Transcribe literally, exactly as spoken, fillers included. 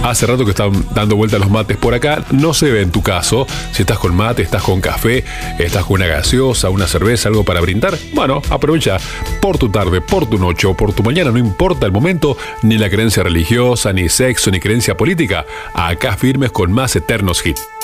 Hace rato que están dando vuelta los mates por acá. No se ve en tu caso si estás con mate, estás con café, estás con una gaseosa, una cerveza, algo para brindar. Bueno, aprovecha por tu tarde, por tu noche o por tu mañana, no importa el momento, ni la creencia religiosa, ni sexo, ni creencia política. Acá firmes con más eternos hits.